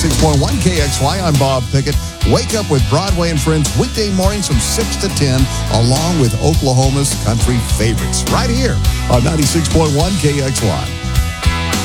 96.1 KXY. I'm Bob Pickett. Wake up with Broadway and Friends weekday mornings from 6 to 10, along with Oklahoma's country favorites, right here on 96.1 KXY.